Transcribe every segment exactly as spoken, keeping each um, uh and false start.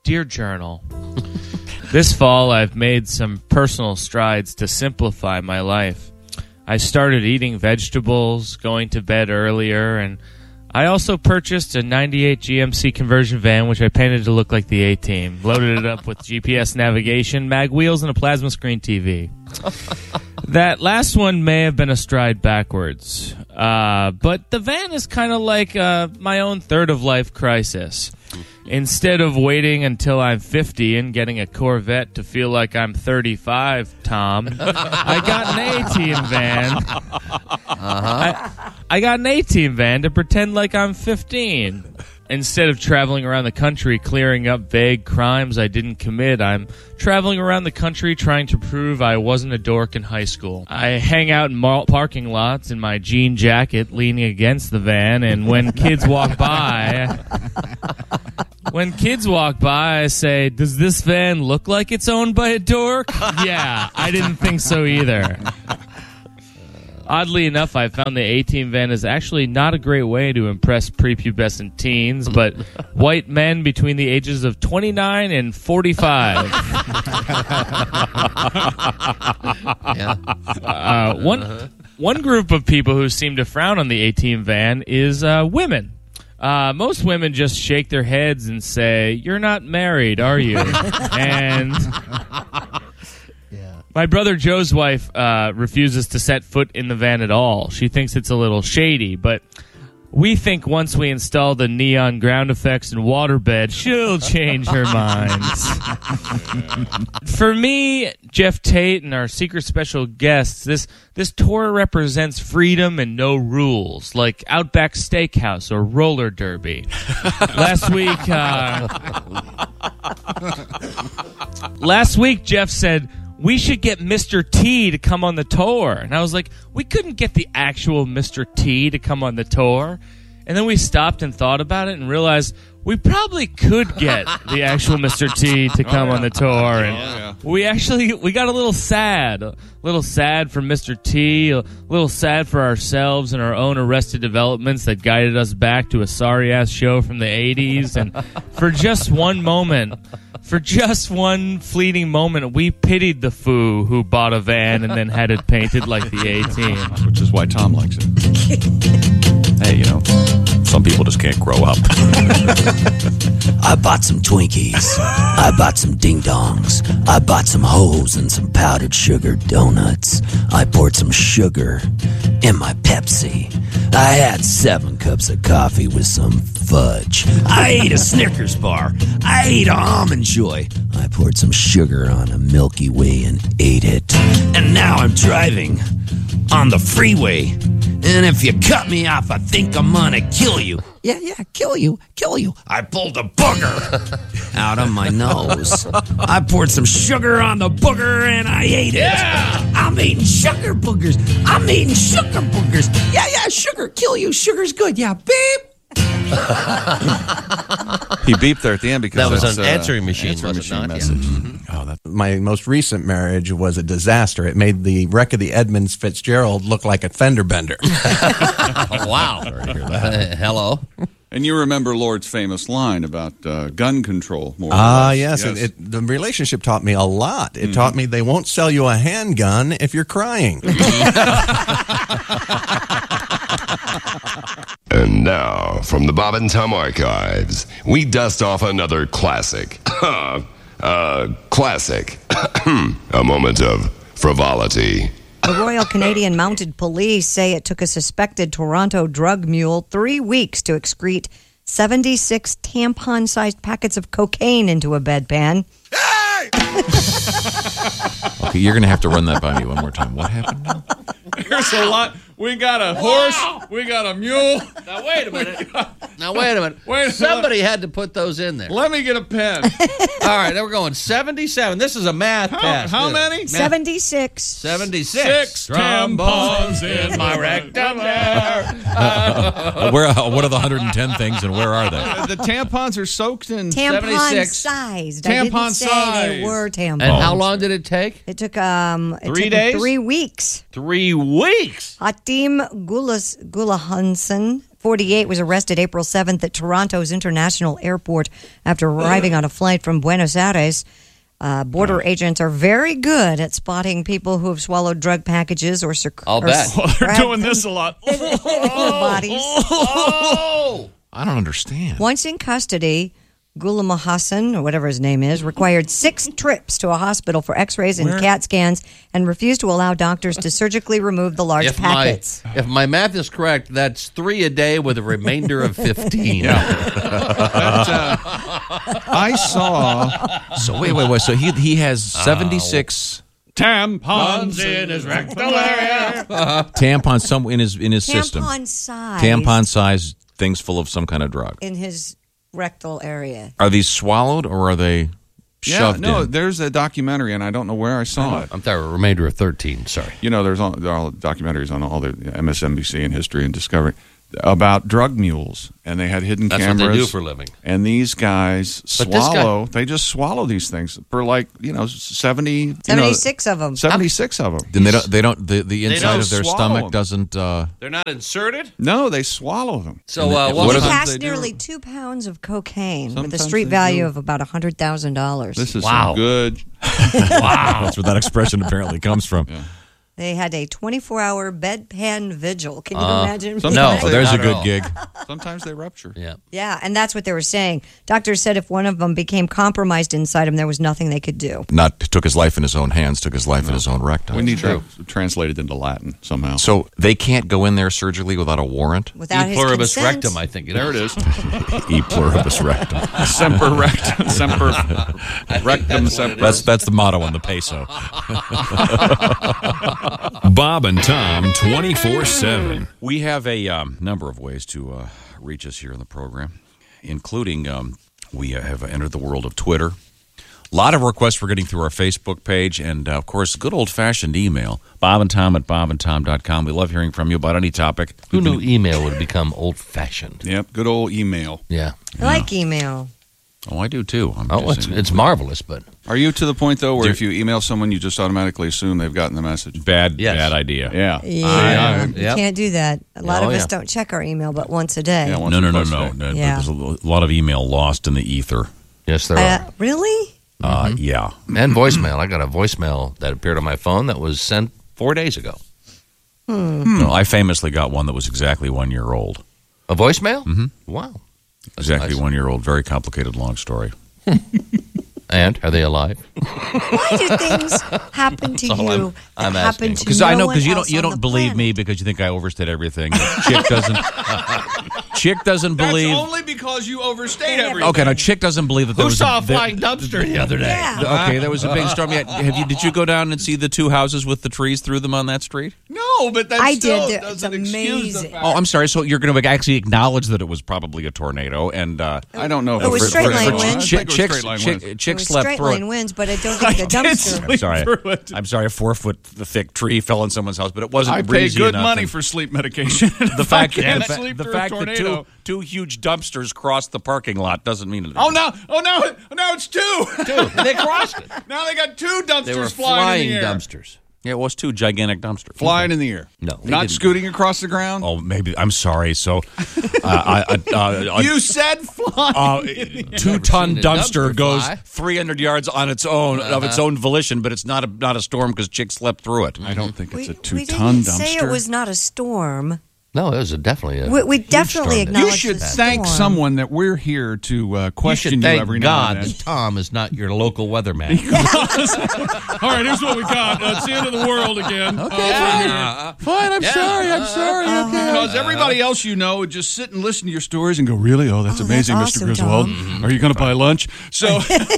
Dear Journal, this fall I've made some personal strides to simplify my life. I started eating vegetables, going to bed earlier, and I also purchased a ninety-eight G M C conversion van, which I painted to look like the A-Team. Loaded it up with G P S navigation, mag wheels, and a plasma screen T V. That last one may have been a stride backwards. Uh, but the van is kind of like uh, my own third-of-life crisis. Instead of waiting until I'm fifty and getting a Corvette to feel like I'm thirty-five, Tom, I got an A-Team van. Uh-huh. I, I got an A-Team van to pretend like I'm fifteen. Instead of traveling around the country clearing up vague crimes I didn't commit, I'm traveling around the country trying to prove I wasn't a dork in high school. I hang out in mall parking lots in my jean jacket leaning against the van, and when kids walk by... When kids walk by, I say, does this van look like it's owned by a dork? Yeah, I didn't think so either. Oddly enough, I found the A-Team van is actually not a great way to impress prepubescent teens, but white men between the ages of twenty-nine and forty-five. Yeah. Uh, one, uh-huh. one group of people who seem to frown on the A-Team van is uh, women. Uh, most women just shake their heads and say, "You're not married, are you?" And yeah. My brother Joe's wife uh, refuses to set foot in the van at all. She thinks it's a little shady, but we think once we install the neon ground effects and waterbed, she'll change her mind. For me, Jeff Tate, and our secret special guests, this this tour represents freedom and no rules, like Outback Steakhouse or roller derby. Last week, uh, last week, Jeff said, we should get Mister T to come on the tour. And I was like, we couldn't get the actual Mister T to come on the tour. And then we stopped and thought about it and realized we probably could get the actual Mister T to come oh, yeah. on the tour. And oh, yeah. we actually, we got a little sad. A little sad for Mister T, a little sad for ourselves and our own Arrested Developments that guided us back to a sorry-ass show from the eighties. And for just one moment... For just one fleeting moment, we pitied the fool who bought a van and then had it painted like the A-Team. Which is why Tom likes it. Hey, you know, some people just can't grow up. I bought some Twinkies. I bought some ding-dongs. I bought some hoes and some powdered sugar donuts. I poured some sugar in my Pepsi. I had seven cups of coffee with some fudge. I ate a Snickers bar. I ate a Almond Joy. I poured some sugar on a Milky Way and ate it. And now I'm driving on the freeway. And if you cut me off, I think I'm gonna kill you. Yeah, yeah, kill you, kill you. I pulled a booger out of my nose. I poured some sugar on the booger and I ate it. Yeah! I'm eating sugar boogers. I'm eating sugar boogers. Yeah, yeah, sugar, kill you. Sugar's good. Yeah, beep. He beeped there at the end because that was an uh, answering machine, answering was machine it not? message. Yeah. Mm-hmm. Oh, that. My most recent marriage was a disaster. It made the wreck of the Edmunds Fitzgerald look like a fender bender. Oh, wow. Sorry to hear that. Uh, hello. And you remember Lord's famous line about uh, gun control, more Ah, uh, yes. yes. It, it, the relationship taught me a lot. It mm-hmm. taught me they won't sell you a handgun if you're crying. And now, from the Bob and Tom archives, we dust off another classic. uh, classic. A moment of frivolity. The Royal Canadian Mounted Police say it took a suspected Toronto drug mule three weeks to excrete seventy-six tampon-sized packets of cocaine into a bedpan. Hey! Okay, you're going to have to run that by me one more time. What happened now? There's a lot. We got a horse. Wow. We got a mule. Now, wait a minute. Got, now, wait a minute. Wait a Somebody minute. had to put those in there. Let me get a pen. All right, then we're going seventy-seven. This is a math how, test. How many? Math. seventy-six. seventy-six. Six tampons in my rectum there. Uh, where, uh, what are the one hundred ten things, and where are they? The tampons are soaked in Tampon-sized. I Tampon didn't say size. they were tampons. And how long did it take? It took um it Three took days? Three weeks. Three weeks. Hatim Gulas Gulahansen forty-eight, was arrested April seventh at Toronto's International Airport after arriving on a flight from Buenos Aires. Uh, border agents are very good at spotting people who have swallowed drug packages or... Sec- I'll or bet. s- Well, they're grabbed doing them this a lot. in bodies. Oh! I don't understand. Once in custody, Ghulam Hassan, or whatever his name is, required six trips to a hospital for x-rays and CAT scans and refused to allow doctors to surgically remove the large If my, packets. if my math is correct, that's three a day with a remainder of fifteen. I saw So wait, wait, wait. So he he has seventy-six tampons in his rectal area. tampons some in his in his system. Tampon size. Tampon size things full of some kind of drug. in his rectal area. Are these swallowed or are they Yeah, shoved no, in? there's a documentary, and I don't know where I saw it. I'm sorry, a remainder of thirteen. Sorry. You know, there's all, there are all documentaries on all the M S N B C and History and Discovery about drug mules, and they had hidden That's cameras. what they do for a living. And these guys But this guy- swallow. They just swallow these things for like you know seventy, seventy-six you of them. know, seventy-six of them. Then they don't. They don't. The, the inside don't of their swallow stomach them. doesn't. Uh, They're not inserted? No, they swallow them. So, uh, What what are was the- He Sometimes passed they do. nearly two pounds of cocaine with a Sometimes street they value do. of about one hundred thousand dollars. This is Wow. some good. That's where that expression apparently comes from. They had a twenty-four hour bedpan vigil. Can you Uh, imagine? sometimes No. that? Oh, there's a Not at good all. gig. Sometimes they rupture. Yeah. Yeah, and that's what they were saying. Doctors said if one of them became compromised inside him, there was nothing they could do. Not took his life in his own hands. Took his life in his own rectum. We need True. to translate it into Latin somehow. So they can't go in there surgically without a warrant. Without E his pluribus consent. rectum, I think. there it is. E pluribus rectum. Semper rectum. Semper rectum. that's what it Semper. That's that's the motto on the peso. Bob and Tom twenty-four seven. We have a um, number of ways to uh, reach us here in the program, including um, we have entered the world of Twitter. A lot of requests we're getting through our Facebook page, and uh, of course, good old-fashioned email, bob and tom at bob and tom dot com. We love hearing from you about any topic. Who knew email would become old-fashioned? Yep, good old email. Yeah. I like email. Oh, I do too. I'm Oh, just it's, saying. it's marvelous, but Are you to the point, though, where Do- if you email someone, you just automatically assume they've gotten the message? bad, Yes. bad idea. Yeah. Yeah, you Yep. can't do that. A lot Oh, of us yeah. don't check our email but once a day. Yeah, once No, or no, no, twice a no. day. no Yeah. There's a lot of email lost in the ether. yes, there Uh, are. really? Uh, yeah. And voicemail. I got a voicemail that appeared on my phone that was sent four days ago. No, I famously got one that was exactly one year old. A voicemail? Mm-hmm. Wow. That's Exactly nice. one year old. Very complicated, long story. And are they alive? Why do things happen to all you I'm- that I'm happen asking. to Because no I know one because you else don't you on don't the believe me planet? because you think I overstate everything. Chick doesn't. Chick doesn't believe. because you overstayed Okay, now Chick doesn't believe that there Who was saw a that- flying dumpster the other day? Yeah. Okay, there was a big storm. Yeah, have you? Did you go down and see the two houses with the trees through them on that street? No, but that I still did. It's doesn't excuse the amazing. fact. Oh, I'm sorry. So you're going to actually acknowledge that it was probably a tornado, and uh, I don't know. if It was for- straight for- line for- winds. I Chick, think it was Chick, straight line Chick, winds. Chick It was slept straight through line it. winds, but I don't think the dumpster. I'm sorry. through it. I'm sorry. A four foot thick tree fell in someone's house, but it wasn't I pay breezy good enough, money and for sleep medication. the fact, I can't the, fa- sleep the through a fact that two tornado. two huge dumpsters crossed the parking lot doesn't mean it. Oh no! Oh now! Now it's two. Two. They crossed it. Now they got two dumpsters They were flying, flying in the air. dumpsters. Yeah, it was two gigantic dumpsters Flying in the air. No, they not didn't. scooting across the ground. Oh, maybe I'm sorry. So, uh, I, I, uh, You said flying. uh, two ton seen a dumpster dumpster goes fly. three hundred yards on its own of its own volition, but it's not a not a storm because Chick slept through it. I don't think We, it's a we two-ton didn't dumpster. say it was not a storm. No, it was a definitely a We, we definitely storm. You acknowledge should the thank storm. someone that we're here to uh, You question should you, thank every God now and that Tom is not your local weatherman. All right, here's what we got. Uh, it's the end of the world again. Okay, Uh, Fine, I'm Yeah. sorry. I'm sorry. Because everybody else you know would just sit and listen to your stories and go, really? Oh, that's Oh, amazing, that's Mister awesome, Griswold. Tom. Are you going to buy lunch? So,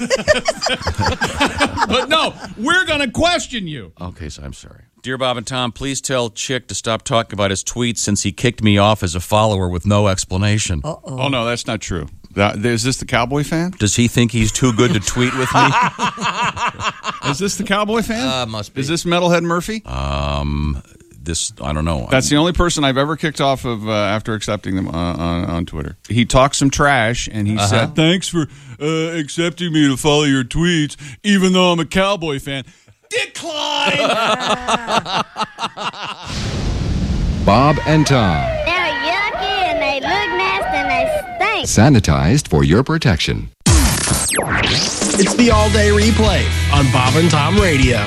but no, we're going to question you. Okay, so I'm sorry. Dear Bob and Tom, please tell Chick to stop talking about his tweets since he kicked me off as a follower with no explanation. Oh, no, that's not true. That, is this the Cowboy fan? Does he think he's too good to tweet with me? Is this the Cowboy fan? Uh, must be. Is this Metalhead Murphy? um, this I don't know. That's the only person I've ever kicked off of uh, after accepting them uh, on, on Twitter. He talked some trash, and he said, thanks for uh, accepting me to follow your tweets, even though I'm a Cowboy fan. Decline! Bob and Tom. They're yucky and they Thanks. Sanitized for your protection. It's the all-day replay on Bob and Tom Radio.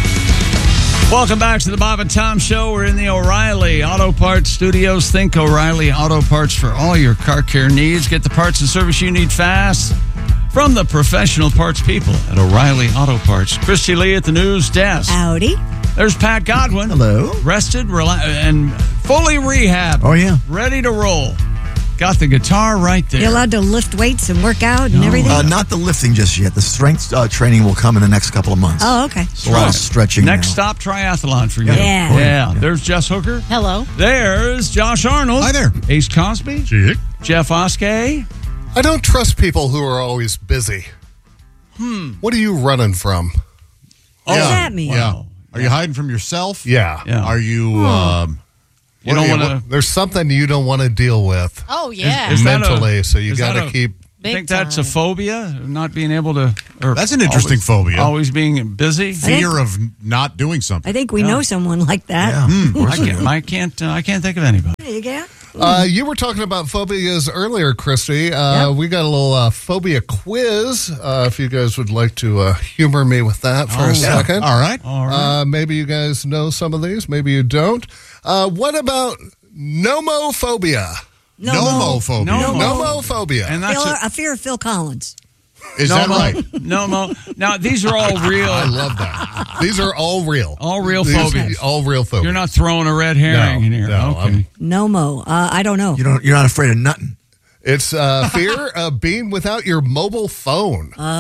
Welcome back to the Bob and Tom Show. We're in the O'Reilly Auto Parts Studios. Think O'Reilly Auto Parts for all your car care needs. Get the parts and service you need fast from the professional parts people at O'Reilly Auto Parts. Christy Lee at the news desk. Howdy. There's Pat Godwin. Hello. Rested rela- and fully rehabbed. Oh, yeah. Ready to roll. Got the guitar right there. You're allowed to lift weights and work out and No. everything? Uh, not the lifting just yet. The strength uh, training will come in the next couple of months. Oh, okay. A lot of stretching. Next now. stop, triathlon for you. Yeah. Yeah. There's Jess Hooker. Hello. There's Josh Arnold. Hi there. Ace Cosby. Jake. Jeff Oskey. I don't trust people who are always busy. Hmm. What are you running from? What does that mean? Yeah. Are you hiding from yourself? Yeah. Yeah. Are you? Um, You What don't are want to. There's something you don't want to deal with Oh, yeah. Is that mentally, a- so you is got that to a- keep. Big think that's a time. phobia, not being able to. Or That's an interesting always, phobia. Always being busy. Fear of not doing something. I think we Yeah. know someone like that. Yeah. Hmm, of course I we can't. do. I can't. Uh, I can't think of anybody. There you go. Uh, you were talking about phobias earlier, Christy. Uh, Yep. We got a little uh, phobia quiz. Uh, if you guys would like to uh, humor me with that for Oh, a yeah. second. All right. All right. Uh, maybe you guys know some of these. Maybe you don't. Uh, what about nomophobia? No, Nomophobia. No. Nomophobia. and that's Phil, a, a fear of Phil Collins. Is no that mo, right? No mo. Now these are all real. I love that. These are all real. All real These- phobias. All real phobias. You're not throwing a red herring No, in here. no, okay. I'm- No mo. Uh, I don't know. You don't. You're not afraid of nothing. It's uh, fear of being without your mobile phone. Oh.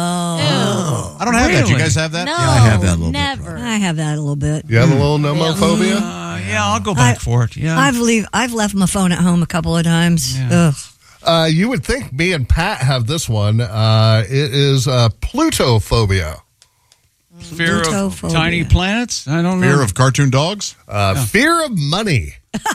I don't have that. You Really? guys have that? No, Yeah, I have that a little bit, never. I have that a little bit. You have a little nomophobia? Uh, yeah, I'll go back I- for it. Yeah. I've leave. I've left my phone at home a couple of times. Yeah. Ugh. Uh, you would think me and Pat have this one. Uh, it is uh, Plutophobia. Fear of Plutophobia. tiny planets. I don't know. Fear of cartoon dogs? Uh, Fear of money.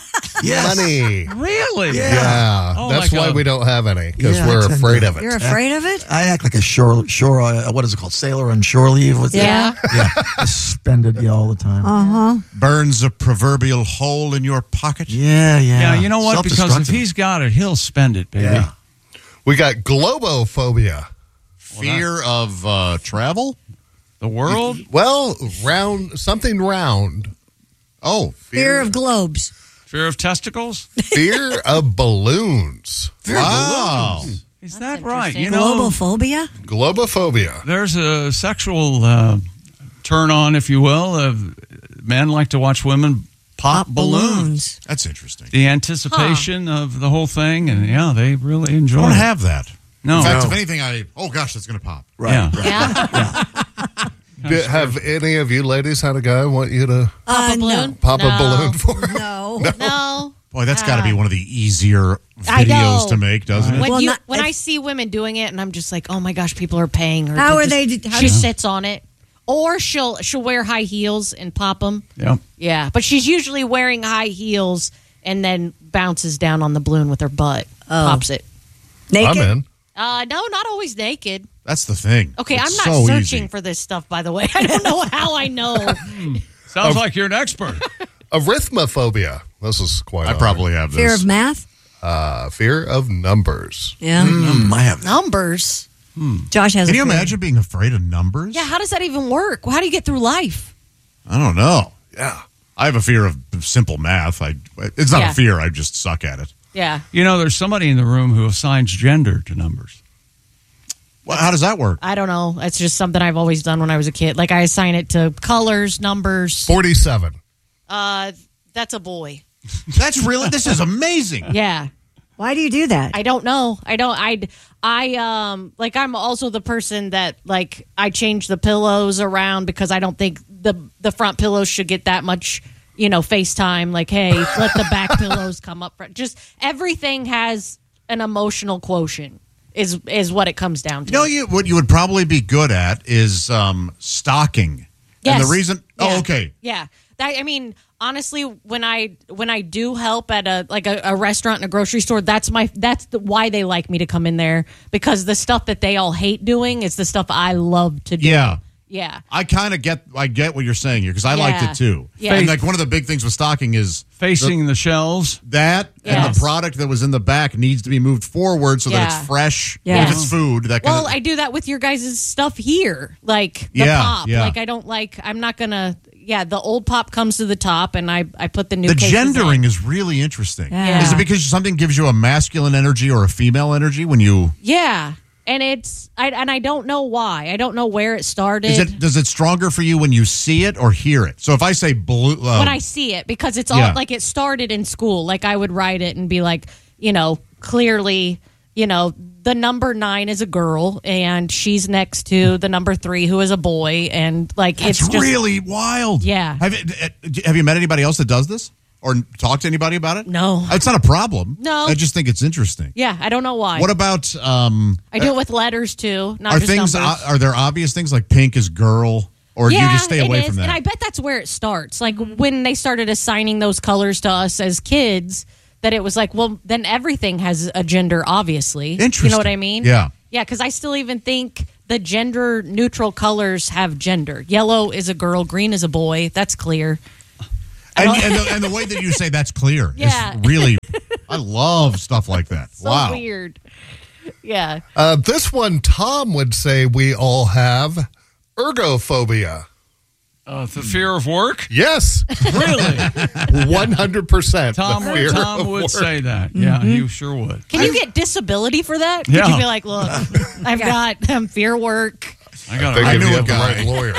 Yes. Money. Really? Yeah. Oh, That's like why a- we don't have any, because Yeah, I we're tend afraid to- of it. You're afraid of it? I act like a shore. Shore. Uh, what is it called? Sailor on shore leave. What's Yeah. that? Yeah. Suspended. Yeah, all the time. Uh huh. Burns a proverbial hole in your pocket? Yeah, yeah. Yeah. You know what? Because if Self-destructive. he's got it, he'll spend it, baby. Yeah. We got globophobia. Fear of uh, travel? The world. Well, round something round. Oh. Fear of globes. Fear of testicles. Fear of balloons. Wow. Is that That's right? interesting. You know, Globophobia. Globophobia. there's a sexual uh, turn on, if you will. Of men like to watch women pop, balloons. That's interesting. The anticipation of the whole thing, and yeah, they really I enjoy don't it. have that. No. In fact, No. if anything, I, oh gosh, that's going to pop. Right. Yeah. Yeah. Did- have any of you ladies had a guy want you to Pop a Uh, balloon? pop a No. balloon for him? No. No. Boy, that's got to be Ah. one of the easier I know. videos to make, doesn't it? When, Well, you, not- when I if- see women doing it, and I'm just like, oh my gosh, people are paying her. How to are just- they- how she do- sits on it, or she'll she'll wear high heels and pop them. Yep. Yeah, but she's usually wearing high heels and then bounces down on the balloon with her butt, Oh. pops it. Naked. I'm in. Uh, no, not always naked. That's the thing. Okay, It's I'm not so searching easy. for this stuff, by the way. I don't know how I know. Sounds like you're an expert. Arithmophobia. This is quite. I odd. probably have this. Fear of math. Uh, fear of numbers. Yeah. Mm, I have. Numbers. Josh has. Can a you fear. imagine being afraid of numbers? Yeah, how does that even work? How do you get through life? I don't know. Yeah. I have a fear of simple math. I It's not Yeah. a fear. I just suck at it. Yeah. You know, there's somebody in the room who assigns gender to numbers. Well, how does that work? I don't know. It's just something I've always done when I was a kid. Like I assign it to colors, numbers. Forty-seven. Uh, that's a boy. That's really, this is amazing. Yeah. Why do you do that? I don't know. I don't. I. I um. Like I'm also the person that like I change the pillows around because I don't think the the front pillows should get that much. You know, FaceTime. Like, hey, let the back pillows come up front. Just everything has an emotional quotient. Is is what it comes down to. You know, you, what you would probably be good at is um, stalking. And Yes. the reason, Yeah. oh, okay. Yeah. That, I mean, honestly, when I when I do help at a like a, a restaurant and a grocery store, that's my that's the, why they like me to come in there because the stuff that they all hate doing is the stuff I love to do. Yeah. Yeah. I kind of get I get what you're saying here because I liked Yeah. it too. Yeah. And like one of the big things with stocking is facing the, the shelves. That and Yes. the product that was in the back needs to be moved forward so that Yeah. it's fresh. Yes. If it's food, that kind Well, of I do that with your guys' stuff here, like the Yeah, pop. yeah. Like I don't like. I'm not gonna. Yeah, the old pop comes to the top, and I I put the new. the cases gendering in. is really interesting. Yeah. Is it because something gives you a masculine energy or a female energy when you? Yeah, and it's I and I don't know why. I don't know where it started. Is it does it stronger for you when you see it or hear it? So if I say blue, uh, when I see it, because it's all Yeah. like it started in school. Like I would write it and be like, you know, clearly, you know, the number nine is a girl and she's next to the number three who is a boy, and like That's it's just really wild. Yeah. Have you, have you met anybody else that does this or talked to anybody about it? No. It's not a problem. No. I just think it's interesting. Yeah, I don't know why. What about um? I do it with letters too, not are just things numbers. are there obvious things like pink is girl, or do you just stay it away is, from that? And I bet that's where it starts. Like when they started assigning those colors to us as kids, that it was like, well, then everything has a gender, obviously. You know Interesting. what I mean? Yeah. Yeah, because I still even think the gender neutral colors have gender. Yellow is a girl, green is a boy. That's clear. And, and, the, and the way that you say that's clear Yeah. is really, I love stuff like that. So wow. weird. Yeah. Uh, this one, Tom would say we all have ergophobia. Uh, the fear of work? Yes. Really? one hundred percent. Tom, the fear Tom of would work. say that. Yeah, Mm-hmm. he sure would. Can you get disability for that? Yeah. Could you be like, look, I've got um, fear work. I got. Think I if knew you a have the guy. right lawyer.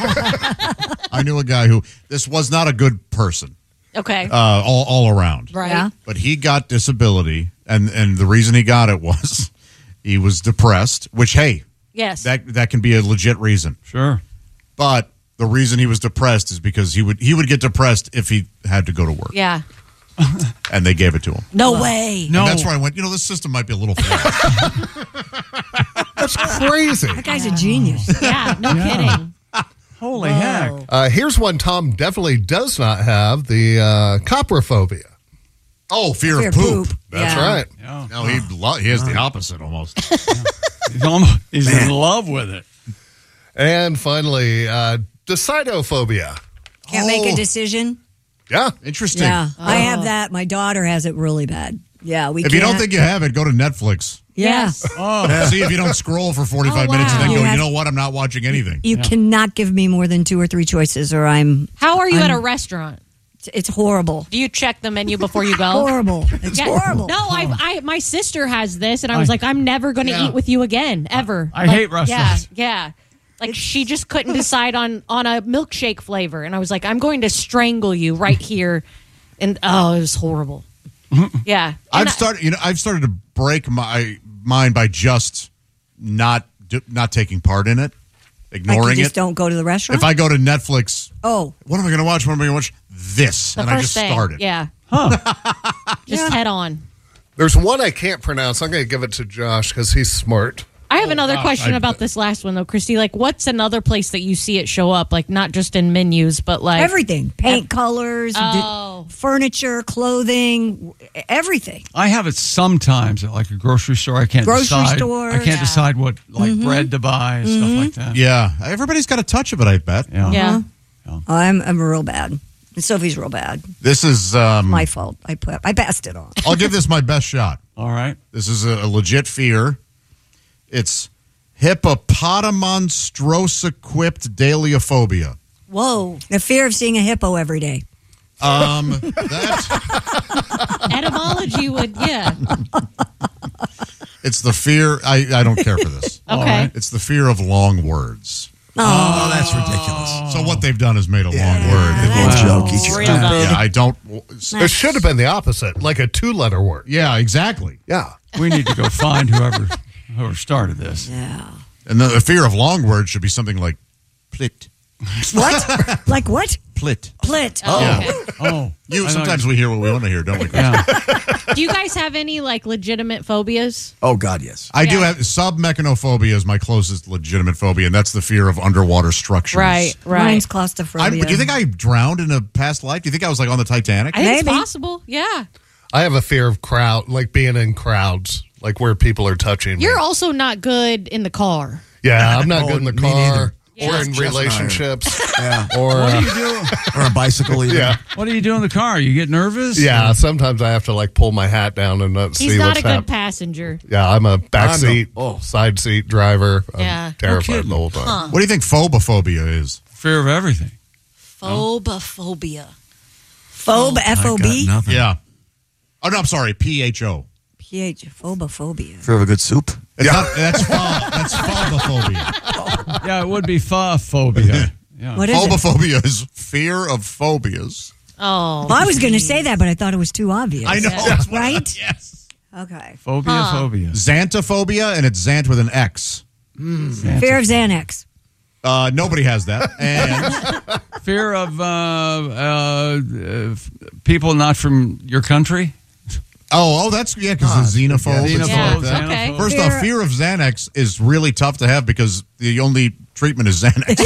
I knew a guy who, this was not a good person Okay. uh, all, all around. right. Yeah. But he got disability, and, and the reason he got it was he was depressed, which, hey, Yes. that that can be a legit reason. Sure. But the reason he was depressed is because he would he would get depressed if he had to go to work, yeah. and they gave it to him. No way. No. And that's where I went, you know, this system might be a little flawed. That's crazy. That guy's a genius. Yeah. No kidding. Holy heck. Uh, here's one Tom definitely does not have, the uh, coprophobia. Oh, fear, Fear of of poop. poop. That's Yeah. right. Yeah. No, he lo- he has the opposite almost. He's, almost, he's in love with it. And finally, uh, decidophobia. Can't make a Oh. decision. Yeah. Interesting. Yeah, I Oh. have that. My daughter has it really bad. Yeah, we. If you don't can't- think you have it, go to Netflix. yeah, Yes. Oh. See if you don't scroll for forty-five Oh, minutes and then wow. go, You you have- know what? I'm not watching anything. you cannot give me more than two or three choices, or I'm. How are you at a I'm- restaurant? It's horrible. Do you check the menu before you go? Horrible. It's Yeah. horrible. No, I, I, my sister has this, and I was I- like, I'm never going to Yeah. eat with you again, ever. I Like, hate restaurants. Yeah, yeah. Like she just couldn't decide on on a milkshake flavor, and I was like, I'm going to strangle you right here, and oh, it was horrible. Yeah, I've And I- started, you know, I've started to break my mind by just not do- not taking part in it, Like ignoring you just it. don't go to the restaurant. If I go to Netflix, oh, what am I going to watch? What am I going to watch? This, the and first I just thing, started. yeah, just Yeah. head on. There's one I can't pronounce. I'm going to give it to Josh because he's smart. I have another gosh, question I- about this last one though, Christy. Like, what's another place that you see it show up? Like, not just in menus, but like everything: paint colors, di- Oh. furniture, clothing, everything. I have it sometimes at like a grocery store. I can't Grocery decide. store, I can't yeah. decide what like bread to buy and stuff like that. Yeah, everybody's got a touch of it. I bet. Yeah. Yeah. I'm I'm real bad. And Sophie's real bad. This is. Um, My fault. I put I passed it on. I'll give this my best shot. All right. This is a, a legit fear. It's hippopotamonstrose-equipped dahliaphobia. Whoa! The fear of seeing a hippo every day. Um, that Etymology would, yeah. it's the fear. I, I don't care for this. Okay. It's the fear of long words. Oh, that's ridiculous. So what they've done is made a long Yeah. word. They Little won't- joke. Eat your Real dumb. Yeah, I don't. It should have been the opposite, like a two-letter word. Yeah, exactly. Yeah. We need to go find whoever whoever started this. Yeah. And the, the fear of long words should be something like plit, What? Like what? plit. Plit. Oh, Yeah. okay. Oh, You I sometimes thought- we hear what we want to hear, don't we? Chris? Yeah. Do you guys have any like legitimate phobias? Oh, God, yes. I do Yeah. have submechanophobia is my closest legitimate phobia, and that's the fear of underwater structures. Right, right. Mine's I, claustrophobia. do you think I drowned in a past life? Do you think I was like on the Titanic? I think Maybe. it's possible. Yeah. I have a fear of crowd, like being in crowds, like where people are touching me. You're also not good in the car. Yeah, I'm not Oh, good in the me car neither. or in Just an relationships. Yeah. Or, What do uh, you do? Or a bicycle even. yeah. What do you do in the car? You get nervous? Yeah, sometimes I have to like pull my hat down and not see He's not what's a good happening. passenger. Yeah, I'm a back I'm seat, the- oh. side seat driver. I'm Yeah. terrified kidding. the whole time. Huh. What do you think phobophobia is? Fear of everything. Phobophobia. Phobe, F O I got B? nothing. Yeah. Oh, no, I'm sorry. P H O. P H, phobophobia. Fear of a good soup. It's not, that's pho- that's phobophobia. Yeah, it would be phophobia. Yeah. What is it? Phobophobia is fear of phobias. Oh. Well, I was going to say that, but I thought it was too obvious. I know. Yeah. That's what I- Right? yes. Okay. Phobia, Huh. phobia. Xanthophobia, and it's Xant with an X. Fear of Xanax. Uh, nobody has that. And Fear of uh, uh, uh, f- people not from your country? oh, oh, that's yeah, because the xenophobe. and stuff Xenophobe, like that. Yeah, okay. First Fear- off, fear of Xanax is really tough to have because the only treatment is Xanax.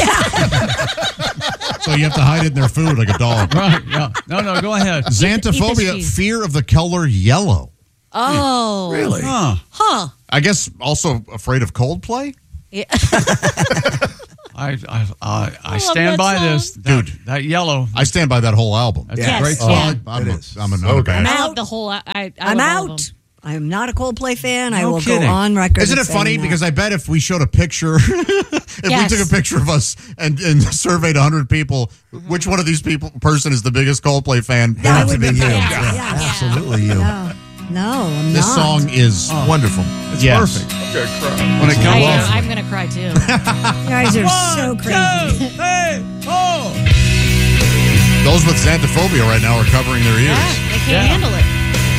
So you have to hide it in their food like a dog. Right, yeah. No, no, go ahead. Xanthophobia, cheese. fear of the color yellow. Oh. Really? Huh. Huh. I guess also afraid of Coldplay. Yeah. I, I, I, I love stand that by song. this. That, Dude. that yellow. I stand by that whole album. That's Yes. a great Oh, song. I'm, It a, is. I'm, a, So I'm a good. bad. I out. love the whole. I, I I'm love all of out. them. I am not a Coldplay fan. I No will kidding. go on record. Isn't it as saying funny? that. Because I bet if we showed a picture, if Yes. we took a picture of us and, and surveyed one hundred people, which one of these people person is the biggest Coldplay fan? That Have to would be be you. yeah, Yeah. yeah. Absolutely you. No, no, I'm This not. song is Wonderful. it's Yes. perfect. When it I comes am, off. I'm gonna cry too. You guys are so crazy. Hey, oh. Those with xanthophobia right now are covering their ears. Yeah, they can't Yeah. handle it.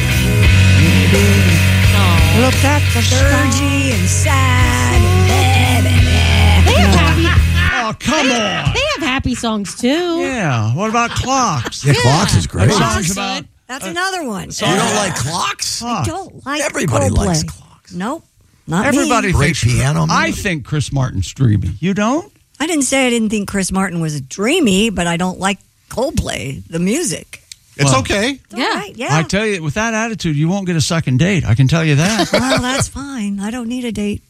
Oh. Look at the dirgy and sad and blah, blah, blah. They have happy. Oh, come on. They have happy songs too. Yeah. What about clocks? Yeah, Clocks is great. That You song's Clocks about. good. That's another one. don't like clocks? I don't like Everybody Coldplay. likes Clocks. Nope, not Everybody me. Great thinks. piano. I music. think Chris Martin's dreamy. You don't? I didn't say I didn't think Chris Martin was dreamy, but I don't like Coldplay, the music. It's Well, okay. It's all Yeah. right, yeah. I tell you, with that attitude, you won't get a second date. I can tell you that. well, that's fine. I don't need a date.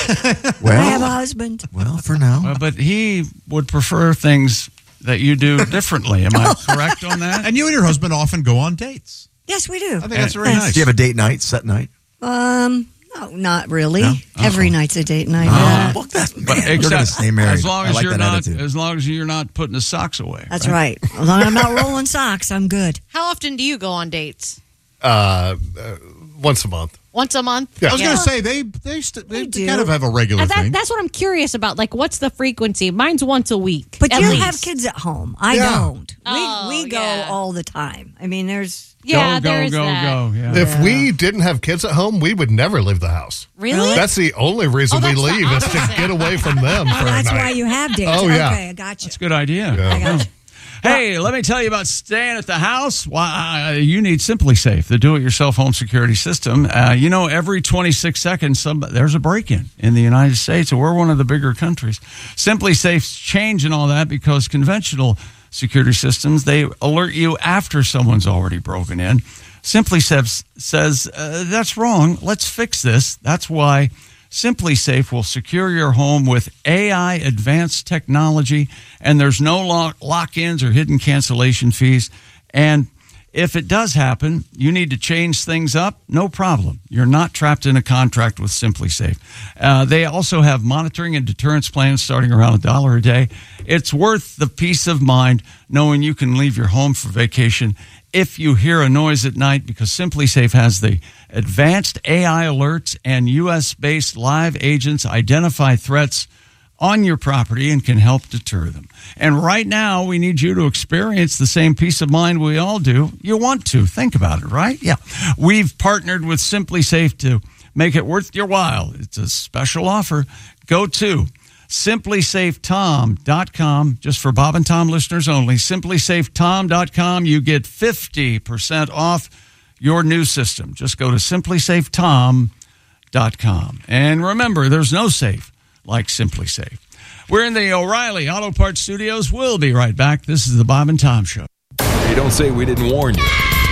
Well, I have a husband. well, for now. Uh, but he would prefer things that you do differently. Am I correct on that? And you and your husband often go on dates. Yes, we do. I think that's very Yes. nice. Do you have a date night, set night? Um, no, not really. No? Every night's a date night. Oh, yeah. well, that's, man, But you're going to except stay married. as long I as like you're that not, attitude. as long as you're not putting the socks away. That's right. As long as I'm not rolling socks, I'm good. How often do you go on dates? Uh, uh, once a month. Once a month? Yeah. I was going to say they they, st- they, do. kind of have a regular Uh, that, thing. that's what I'm curious about. Like, what's the frequency? Mine's once a week. But at you least. have kids at home. I Yeah. don't. Oh, we we go yeah. all the time. I mean, there's Yeah, go, there go, is go, that. go. Yeah. If we didn't have kids at home, we would never leave the house. Really? That's the only reason Oh, we that's the leave is to opposite. get away from them oh, for a that's night. why you have dates. Oh, yeah. Okay, I got you. That's a good idea. Yeah. I got you. Hey, let me tell you about staying at the house. Why, uh, you need Simply Safe, the do-it-yourself home security system. Uh, you know, every twenty-six seconds, somebody, there's a break-in in the United States, and we're one of the bigger countries. Simply Safe's changing all that because conventional security systems, they alert you after someone's already broken in. Simply Safe says, uh, that's wrong. Let's fix this. That's why Simply Safe will secure your home with A I advanced technology, and there's no lock- lock-ins or hidden cancellation fees. And if it does happen, you need to change things up, no problem. You're not trapped in a contract with Simply Safe. Uh, they also have monitoring and deterrence plans starting around a dollar a day. It's worth the peace of mind knowing you can leave your home for vacation if you hear a noise at night, because Simply Safe has the advanced A I alerts and U S-based live agents identify threats on your property and can help deter them. And right now, we need you to experience the same peace of mind we all do. You want to. Think about it, right? Yeah. We've partnered with Simply Safe to make it worth your while. It's a special offer. Go to simply safe tom dot com, just for Bob and Tom listeners only. simply safe tom dot com. You get fifty percent off your new system. Just go to simply safe tom dot com. And remember, there's no safe like Simply Safe. We're in the O'Reilly Auto Parts Studios. We'll be right back. This is the Bob and Tom Show. Hey, don't say we didn't warn you.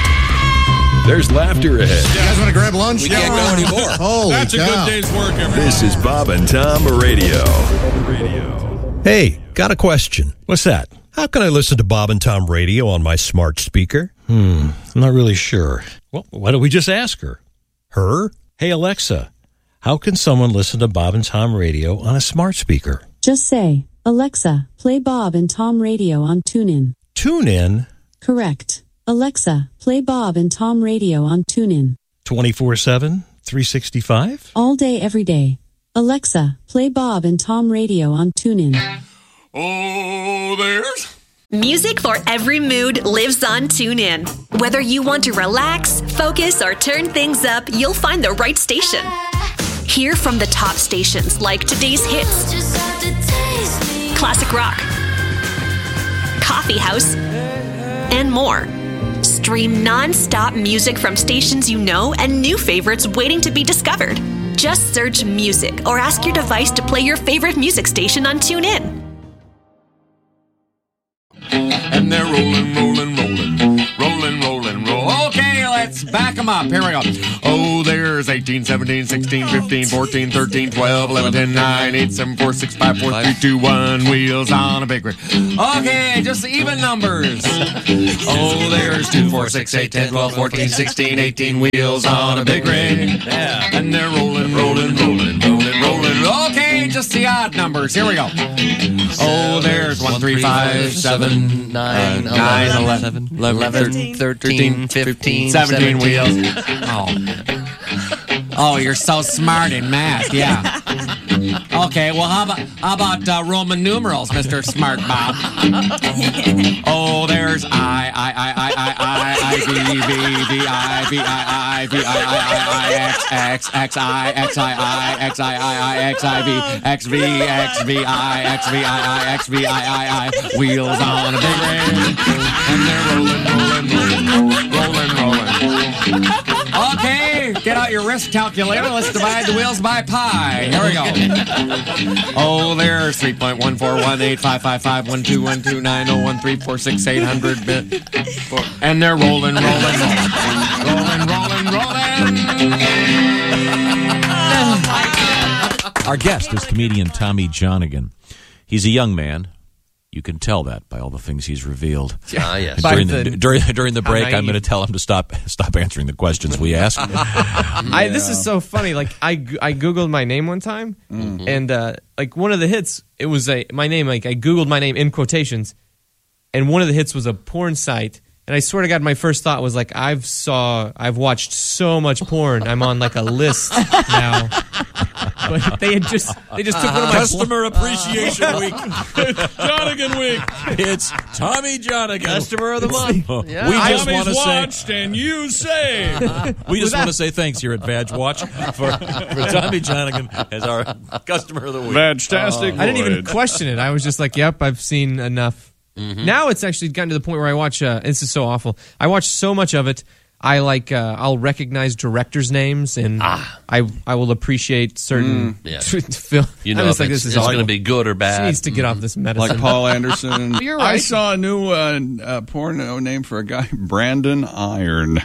There's laughter ahead. You guys want to grab lunch? We can't go anymore. Holy That's a cow. good day's work, everybody. This is Bob and Tom Radio. Radio. Hey, got a question. What's that? How can I listen to Bob and Tom Radio on my smart speaker? Hmm, I'm not really sure. Well, why don't we just ask her? Her? Hey, Alexa, how can someone listen to Bob and Tom Radio on a smart speaker? Just say, Alexa, play Bob and Tom Radio on TuneIn. TuneIn? Correct. Alexa, play Bob and Tom Radio on TuneIn. twenty-four seven, three sixty-five? All day, every day. Alexa, play Bob and Tom Radio on TuneIn. Oh, there's music for every mood lives on TuneIn. Whether you want to relax, focus, or turn things up, you'll find the right station. Hear from the top stations like today's hits, classic rock, coffee house, and more. Stream non-stop music from stations you know and new favorites waiting to be discovered. Just search music or ask your device to play your favorite music station on TuneIn. And they're rolling, rolling, rolling, rolling, rolling, roll. Okay, let's back them up. Here we go. Oh, there's eighteen, seventeen, sixteen, fifteen, fourteen, thirteen, twelve, eleven, ten, nine, eight, seven, four, six, five, four, three, two, one. Wheels on a big rig. Okay, just even numbers. Oh, there's two, four, six, eight, ten, twelve, fourteen, sixteen, eighteen. Wheels on a big rig. Yeah. And they're rolling, rolling, rolling, rolling, rolling. Okay, just the odd numbers. Here we go. Oh, there's one, three, five, seven, nine, nine, eleven, eleven, thirteen, fifteen, seventeen wheels. Oh. Oh, you're so smart in math, yeah. Okay, well, how about how about uh, Roman numerals, Mister Smart Bob? Oh, there's I, I, I, I, I, I, I, V, V, V, I, V, I, I, V, I, I, I, I, X, X, X, I, X, I, I, X, I, I, I, X, I, V, X, V, X, V, I, X, V, I, I, X, V, I, I, I, wheels on a big rig, and they're rolling, rolling, rolling, rolling, rolling. Okay, get out your risk calculator. Let's divide the wheels by pi. Here we go. Oh, there's three point one four one eight five five five one two one two nine zero one three four six eight hundred bit. And they're rolling, rolling, rolling, rolling, rolling, rolling. Our guest is comedian Tommy Johnigan. He's a young man. You can tell that by all the things he's revealed. Ah, yes. During By the, the- during, during the how break, I'm naive. going to tell him to stop stop answering the questions we ask. I, this is so funny. Like I, g- I googled my name one time, Mhm. and uh, like one of the hits, it was a my name. Like I googled my name in quotations, and one of the hits was a porn site. And I swear to God, my first thought was like, I've saw, I've watched so much porn. I'm on like a list now. But they had just, they just took one of my Customer Appreciation Week. It's Johnigan Week. It's Tommy Johnigan. Customer of the month. We Yeah. just Tommy's want to say. watched and you say. We just want to say thanks here at Badge Watch for, for Tommy Johnigan as our customer of the week. Fantastic. I didn't even question it. I was just like, yep, I've seen enough. Mm-hmm. Now it's actually gotten to the point where I watch, uh, this is so awful. I watch so much of it. I like, uh, I'll recognize directors' names and Ah. I I will appreciate certain Mm. Yeah. film. You know I'm just if like, it's, this is it's awful. going to be good or She bad. needs to get off this medicine. Like Paul Anderson. You're I right. saw a new uh, uh, porno name for a guy, Brandon Iron.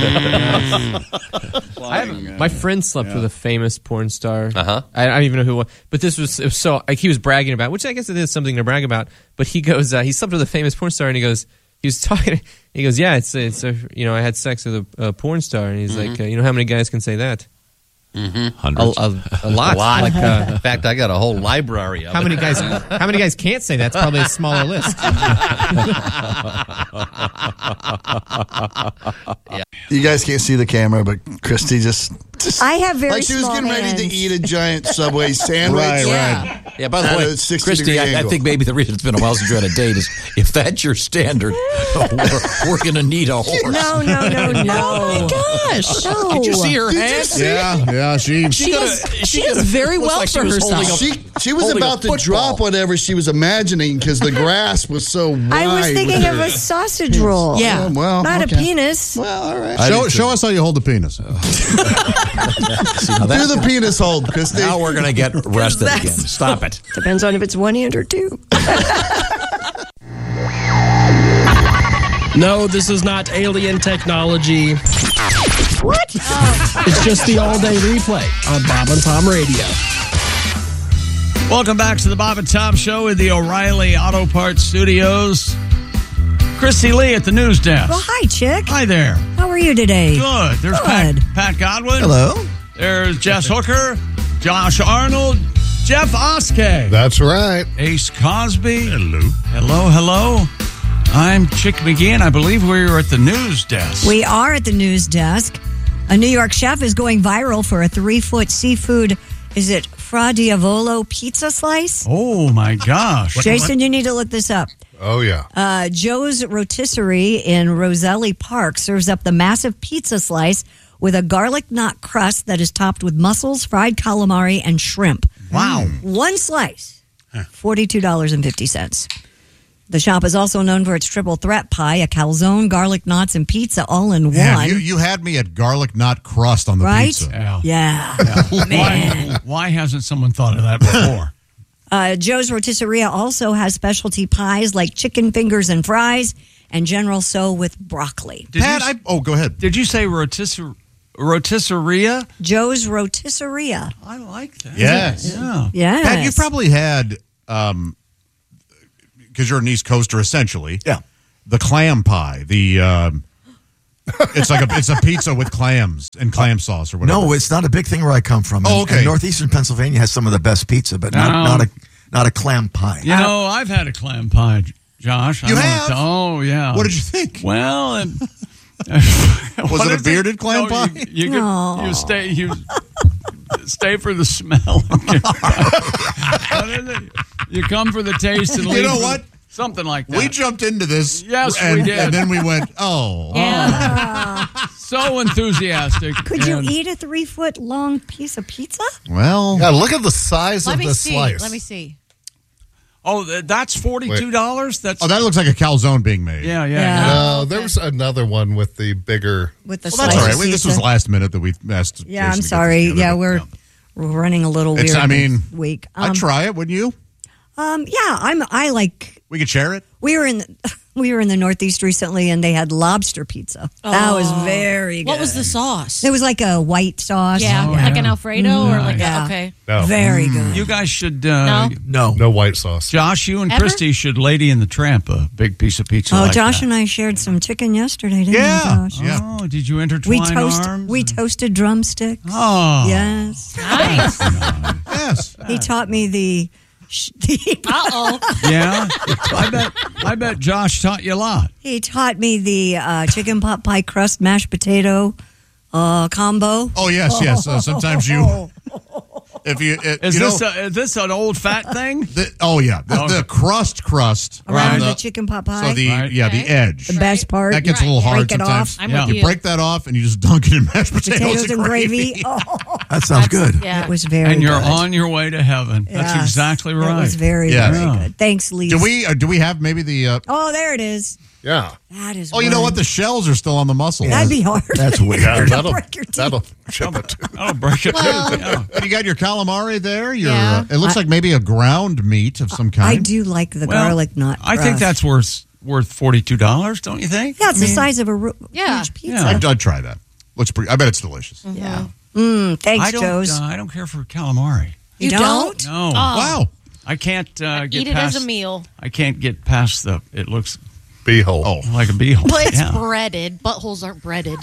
I have, my friend slept Yeah. with a famous porn star. Uh-huh. I, I don't even know who it was, but this was, it was so like he was bragging about, which I guess it is something to brag about. But he goes, uh, he slept with a famous porn star, and he goes, he was talking. He goes, yeah, it's it's a, you know, I had sex with a, a porn star, and he's Mhm. like, uh, you know, how many guys can say that? Mm-hmm. Hundreds. A, a, a lot. A lot. Like, uh, In fact, I got a whole library of how it. many guys? How many guys can't say that? It's probably a smaller list. You guys can't see the camera, but Christy just, just I have very like she was small getting ready to hands. eat a giant Subway sandwich. Right, Yeah. Yeah, by the At way, a sixty Christy, degree I, I angle. think maybe the reason it's been a while since you had a date is if that's your standard, we're, we're going to need a horse. No, no, no, no. Oh my gosh! No. Did you see her Did you hand? see- Yeah, yeah, she. She got does, a- she she does got a- very looks well like she for was herself. holding a- She she was Holding a about to football. drop whatever she was imagining because the grass was so wide. I was thinking with of her- a sausage roll. Yeah. Oh, well, Not okay. a penis. Well, all right. Show, show us how you hold the penis. Now Do that's- the penis hold, Christy. now we're going to get arrested again. That's- Stop it. Depends on if it's one hand or two. No, this is not alien technology. What? It's just the all-day replay on Bob and Tom Radio. Welcome back to the Bob and Tom Show in the O'Reilly Auto Parts Studios. Christy Lee at the news desk. Well, hi, Chick. Hi there. How are you today? Good. There's Good. Pat, Pat Godwin. Hello. There's Jess Hooker, Josh Arnold, Jeff Oskey. That's right. Ace Cosby. Hello. Hello, hello. I'm Chick McGee, and I believe we are at the news desk. We are at the news desk. A New York chef is going viral for a three-foot seafood, is it Fra Diavolo pizza slice? Oh, my gosh. Jason, you need to look this up. Oh, yeah. Uh, Joe's Rotisserie in Roselli Park serves up the massive pizza slice with a garlic knot crust that is topped with mussels, fried calamari, and shrimp. Wow. One slice, forty-two dollars and fifty cents. The shop is also known for its triple threat pie, a calzone, garlic knots, and pizza all in Yeah, one. you, you had me at garlic knot crust on the Right? pizza. Yeah. Yeah. Man. Why, why hasn't someone thought of that before? Uh, Joe's Rotisseria also has specialty pies like chicken fingers and fries and General So with broccoli. Did Pat, you, I, oh, go ahead. Did you say rotisserie? Rotisseria? Joe's Rotisseria. I like that. Yes. Yeah. Yes. Pat, you probably had, um, because you're an East Coaster essentially. Yeah. The clam pie. The um, it's like a it's a pizza with clams and clam sauce or whatever. No, it's not a big thing where I come from. Oh, And- okay. and northeastern Pennsylvania has some of the best pizza, but not, No. not a not a clam pie. You know, I've had a clam pie, J- Josh. I You wanna have? tell- oh, yeah. What did you think? Well, it, Was what it a is bearded clam No, pie? You, you, could- No. you stay you stay for the smell. What is it? You come for the taste and You leave know for what? the- something like that. We jumped into this. Yes, we and, did. And then we went, oh. Yeah. So enthusiastic. Could you And- eat a three-foot long piece of pizza? Well, Yeah, look at the size Let of me the see. slice. Let me see. Oh, th- that's forty-two dollars. That's Oh, that looks like a calzone being made. yeah, yeah. Yeah. yeah. No, there was another one with the bigger. With the Well, that's slice all right. of Wait, this pizza? was last minute that we asked. Yeah, Jason I'm to get sorry. this together, Yeah, but, we're we're running a little It's- weird I mean, this week. I'd Um, try it, wouldn't you? um, yeah, I'm. I like. We could share it. We were in the, we were in the Northeast recently, and they had lobster pizza. That was Oh. very good. What was the sauce? It was like a white sauce. Yeah, Oh, like yeah. an Alfredo or like Yeah. a, okay. No, Very good. You guys should. Uh, No? No. no white sauce. Josh, you and Ever? Christy should Lady in the Tramp a big piece of pizza. Oh, like Josh that. and I shared some chicken yesterday, didn't Yeah. we, Josh? Yeah. Oh, did you intertwine We toast. arms? We toasted drumsticks. Oh, Yes. Nice. Yes. He taught me the. sh- the Uh oh. yeah. I bet. I bet Josh taught you a lot. he taught me the uh, chicken pot pie crust mashed potato uh, combo. Oh yes, yes. Uh, sometimes you, if you, it, Is you this know, a, is this an old fat thing? the, oh yeah, the, Okay. the crust, crust Around on the chicken pot pie. So the Right. yeah, the Right. edge. The best part. That gets a little Right. hard Break it sometimes. off. I'm Yeah. with You you. break that off and you just dunk it in mashed potatoes, Potatoes and gravy. Oh, That sounds good. Yeah. it was very And you're good. on your way to heaven. That's Yes. exactly right. It was very, Yes. very Yeah. good. Thanks, Lee. Do we? Uh, do we have maybe the? Uh, Oh, there it is. Yeah. That is. oh, you know one. what? The shells are still on the muscle. That'd be hard. That's weird. Yeah, It'll that'll, break your teeth. that'll chip it. I'll break it. Well- too. Yeah. And you got your calamari there. Your, Yeah. uh, it looks I- like maybe a ground meat of some kind. I do like the Well, garlic nut. I think crust. that's worth worth forty two dollars. Don't you think? Yeah, it's I the mean, size of a ru- Yeah. huge pizza. Yeah. I'd, I'd try that. Looks pretty. I bet it's delicious. Yeah. Mm, thanks, I don't. Joe's. Uh, I don't care for calamari. you, You don't? No. Oh. Wow. I can't uh, get Eat it past. as a meal. I can't get past the. It looks Beehole. Oh, like a beehole. But it's Yeah. breaded. Buttholes aren't breaded.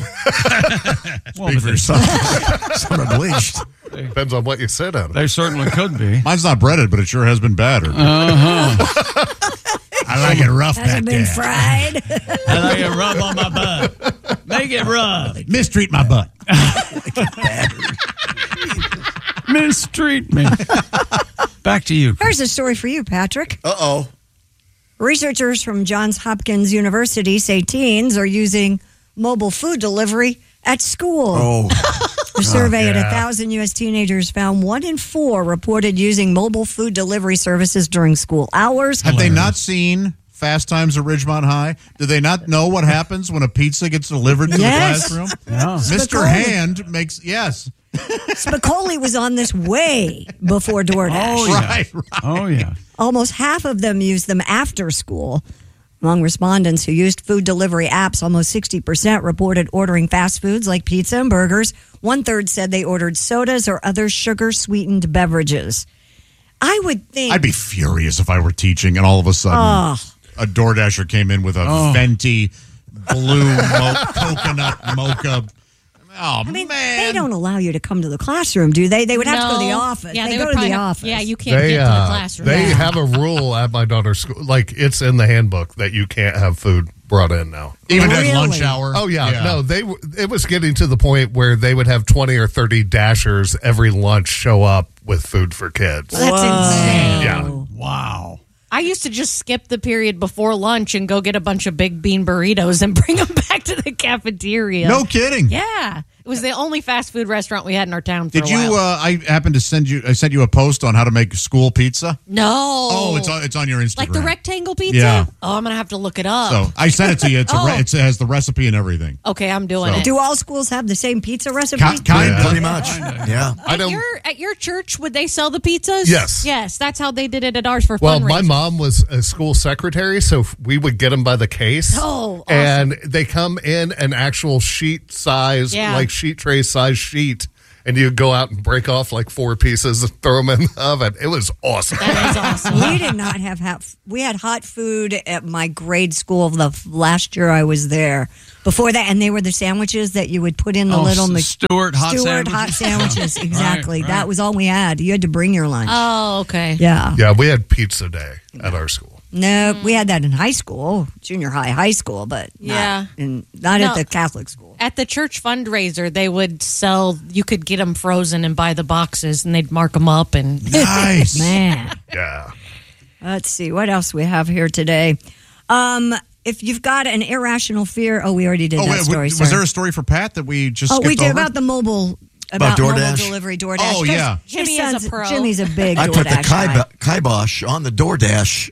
Well, Speak but for they- yourself. Some are bleached. Depends on what you sit on it. They certainly could be. Mine's not breaded, but it sure has been battered. Uh-huh. I like it rough Hasn't back been there. fried. I like it rub on my butt. Make it rub. Mistreat my butt. Mistreat me. Back to you. Here's a story for you, Patrick. Uh oh. Researchers from Johns Hopkins University say teens are using mobile food delivery at school. Oh. A survey at yeah. one thousand U S teenagers found one in four reported using mobile food delivery services during school hours. Have they not seen Fast Times at Ridgemont High? Do they not know what happens when a pizza gets delivered to Yes. the classroom? Yeah. Mister Spicoli. Hand makes yes. Spicoli was on this way before DoorDash. Oh yeah. Right, right. Oh yeah. Almost half of them used them after school. Among respondents who used food delivery apps, almost sixty percent reported ordering fast foods like pizza and burgers. One third said they ordered sodas or other sugar-sweetened beverages. I would think. I'd be furious if I were teaching and all of a sudden Oh. a DoorDasher came in with a Oh. venti blue mo- coconut mocha. Oh, I mean, man. they don't allow you to come to the classroom, do they? They would have to go to the No. office. Yeah, they, they go would to the probably have- office. yeah, you can't They, get to the uh, classroom. they Yeah. have a rule at my daughter's school. Like, it's in the handbook that you can't have food brought in now. Even at lunch hour? Oh, yeah. Yeah. No, they. w- it was getting to the point where they would have twenty or thirty Dashers every lunch show up with food for kids. That's insane. Yeah. Wow. I used to just skip the period before lunch and go get a bunch of big bean burritos and bring them back to the cafeteria. No kidding. Yeah. It was the only fast food restaurant we had in our town for Did a you? while. Uh, I happened to send you. I sent you a post on how to make school pizza. No. Oh, it's on. It's on your Instagram. Like the rectangle pizza? Yeah. Oh, I'm going to have to look it up. So I sent it to you. It's a Oh. re- it has the recipe and everything. Okay, I'm doing So- it. Do all schools have the same pizza recipe? Ki- kind of. Pretty much. Yeah. I At don't. your, at your church, would they sell the pizzas? Yes. Yes, that's how they did it at ours for Well, fundraisers. my mom was a school secretary, so we would get them by the case. Oh, awesome. And they come in an actual sheet size, Yeah. like sheet tray size sheet, and you go out and break off like four pieces and throw them in the oven. It was awesome. That is awesome. We did not have hot. We had hot food at my grade school the f- last year I was there. Before that, and they were the sandwiches that you would put in the Oh, little S- Mc- Stewart hot Stewart sandwiches. hot sandwiches. Right, Exactly. right. That was all we had. You had to bring your lunch. Oh, okay. Yeah. Yeah, we had pizza day at our school. No, we had that in high school, junior high, high school, but not Yeah. in, not No. at the Catholic school. At the church fundraiser, they would sell, you could get them frozen and buy the boxes, and they'd mark them up. And Nice. Man. Yeah. Let's see what else we have here today. Um, if you've got an irrational fear, oh, we already did Oh, that wait, story. was sorry. there a story for Pat that we just? Oh, we skipped did over? about the mobile About about, mobile DoorDash? delivery DoorDash. Oh, 'Cause yeah. Jimmy his is a son's- pro. Jimmy's a big I DoorDash put the guy. kibo- kibosh on the DoorDash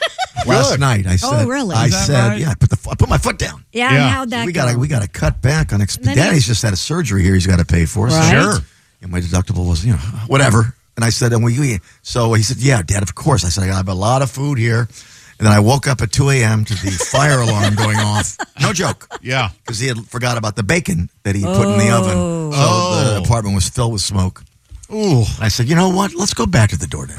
last night. I said, Oh, really? I Is that said, right? yeah. I put the I put my foot down. Yeah, and how'd that we go? gotta we gotta cut back on. Exp- then Daddy's he- just had a surgery here. He's got to pay for. So- Right. Sure. And my deductible was, you know, whatever. And I said, and we. So he said, yeah, Dad, of course. I said, I have a lot of food here. And then I woke up at two a.m. to the fire alarm going off. No joke. Yeah. Because he had forgot about the bacon that he put in the oven. So Oh. the apartment was filled with smoke. Ooh. I said, you know what? Let's go back to the DoorDash.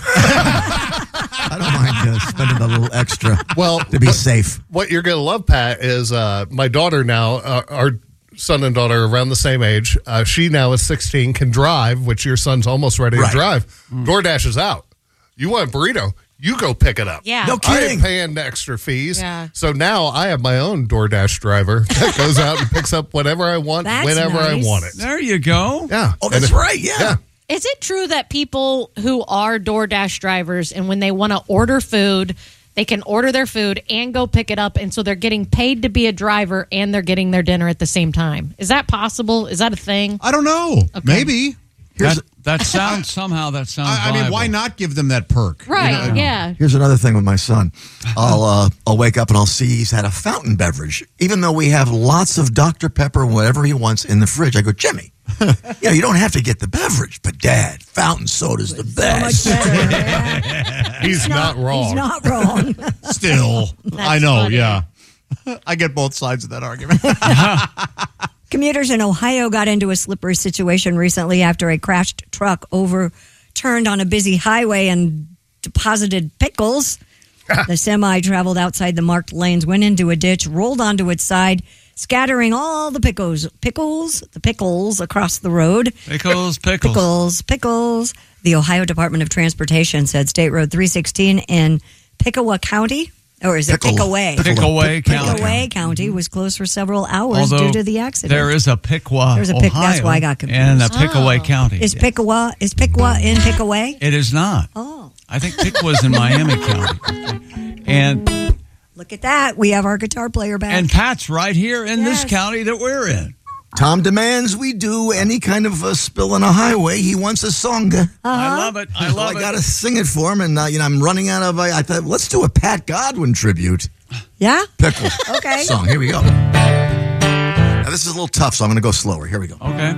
I don't mind uh, spending a little extra Well, to be but safe. What you're going to love, Pat, is uh, my daughter now, uh, our son and daughter are around the same age. Uh, she now is sixteen, can drive, which your son's almost ready Right. to drive. DoorDash is out. You want a burrito? You go pick it up. Yeah. No I kidding. ain't paying the extra fees. Yeah. So now I have my own DoorDash driver that goes out and picks up whatever I want, That's whenever nice. I want it. There you go. Yeah. Oh, that's And- right. Yeah. Yeah. Is it true that people who are DoorDash drivers and when they want to order food, they can order their food and go pick it up, and so they're getting paid to be a driver and they're getting their dinner at the same time? Is that possible? Is that a thing? I don't know. Maybe. That, that sounds somehow that sounds. I, I mean, why viable. not give them that perk? Right. Yeah. Here's another thing with my son. I'll uh, I'll wake up and I'll see he's had a fountain beverage, even though we have lots of Doctor Pepper and whatever he wants in the fridge. I go, Jimmy, yeah, you don't have to get the beverage, but Dad, fountain soda's the best. He's not, wrong. He's not wrong. Still, I know. funny. Yeah. I get both sides of that argument. Commuters in Ohio got into a slippery situation recently after a crashed truck overturned on a busy highway and deposited pickles. The semi traveled outside the marked lanes, went into a ditch, rolled onto its side, scattering all the pickles, pickles, the pickles across the road. Pickles, pickles. Pickles, pickles. The Ohio Department of Transportation said State Road three sixteen in Pickaway County, or is it Pickle- Pickaway? Pickaway County. Pickaway County was closed for several hours Although due to the accident. there is a Pickwa, There's a Pick- Ohio, that's why I got confused. and a Pickaway Oh. County. Is Pickwa is Pickwa in Pickaway? It is not. Oh, I think Pickwa's in Miami County, and look at that. We have our guitar player back. and Pat's right here in Yes. this county that we're in. Tom demands we do any kind of a spill on a highway. He wants a song. Uh-huh. I love it. I So love I it. got to sing it for him, and uh, you know I'm running out of. I thought let's do a Pat Godwin tribute. Yeah? Pickle Okay. song. Here we go. Now this is a little tough, so I'm going to go slower. Here we go. Okay.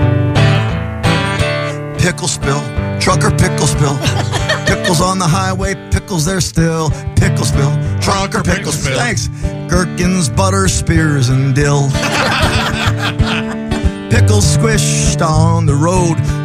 Pickle spill, trucker pickle spill. Pickles on the highway, pickles there still. Pickle spill, trucker pickle spill. Thanks. Gherkins, butter, spears, and dill. Pickles squished on the road.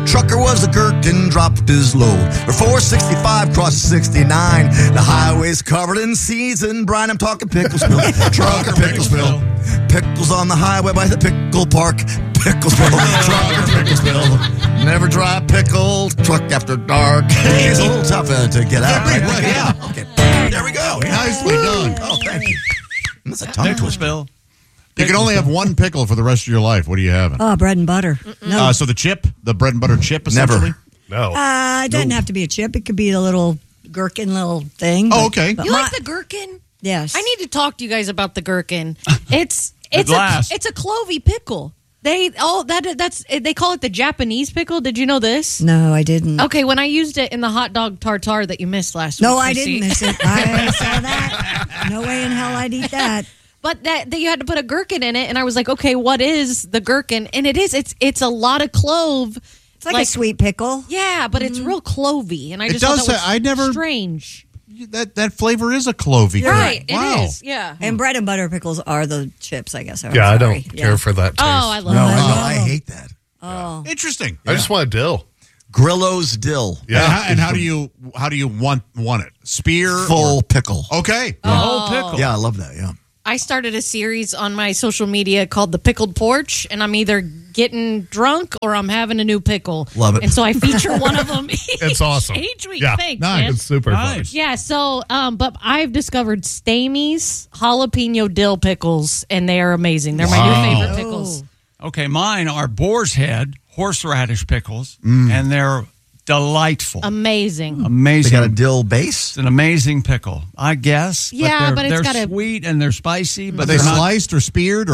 Trucker was a gherkin, dropped his load. Or four sixty-five crosses sixty-nine. The highway's covered in season. Brian, I'm talking Picklesville. Trucker Picklesville. Pickles on the highway by the pickle park. Picklesville. Trucker Picklesville. Never dry pickled. Truck after dark. It's a little tough uh, to get out. Right? Right, yeah. Okay. There we go. Nicely done. Oh, thank you. That's a tongue twister. Picklesville. You can only have one pickle for the rest of your life. What are you having? Oh, bread and butter. No. Uh, so the chip, the bread and butter chip, essentially? Never. No. Uh, it doesn't have to be a chip. It could be a little gherkin little thing. Oh, but- okay. but You my- like the gherkin? Yes. I need to talk to you guys about the gherkin. It's At it's a last. it's a clovey pickle. They oh that that's they call it the Japanese pickle. Did you know this? No, I didn't. Okay, when I used it in the hot dog tartare that you missed last No, week. I Chrissy. didn't miss it. I saw that. No way in hell I'd eat that. But that, that you had to put a gherkin in it, and I was like, okay, what is the gherkin? And it is it's it's a lot of clove. It's like, a sweet pickle. Yeah, but it's real clovey, and I It just thought does that was say- I never- strange. That that flavor is a clovey. You're right, Wow. it is. Yeah. And bread and butter pickles are the chips, I guess. I'm Yeah, I sorry. don't care for that taste. Oh, I love No, it. I, I hate that. Oh. Interesting. I just want dill. Grillo's dill. Yeah. And how, and how do you how do you want want it? Spear Full or- pickle. Okay. The whole pickle. Yeah, I love that. Yeah. I started a series on my social media called The Pickled Porch, and I'm either getting drunk or I'm having a new pickle. Love it. And so I feature one of them each, It's awesome. each week. Yeah. Thanks, Nice. man. It's super Nice. fun. Yeah, so, um, but I've discovered Stamey's jalapeno dill pickles, and they are amazing. They're my Wow. new favorite pickles. Okay, mine are boar's head horseradish pickles, and they're delightful. Amazing. They Amazing. got a dill base. It's an amazing pickle, I guess. Yeah, they're, but it's they're got a- sweet and they're spicy. But Are they they're not sliced or speared